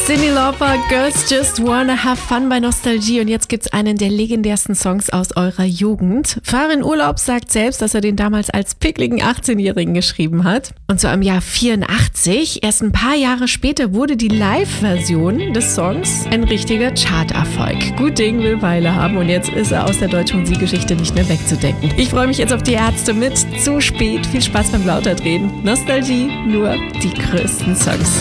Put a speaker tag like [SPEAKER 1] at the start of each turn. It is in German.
[SPEAKER 1] Cyndi Lauper, Girls Just Wanna Have Fun bei Nostalgie. Und jetzt gibt's einen der legendärsten Songs aus eurer Jugend. Farin Urlaub sagt selbst, dass er den damals als pickligen 18-Jährigen geschrieben hat. Und zwar im Jahr 84. Erst ein paar Jahre später wurde die Live-Version des Songs ein richtiger Charterfolg. Gut Ding will Weile haben und jetzt ist er aus der deutschen Musikgeschichte nicht mehr wegzudenken. Ich freue mich jetzt auf die Ärzte mit Zu spät. Viel Spaß beim Lauterdrehen. Nostalgie, nur die größten Songs.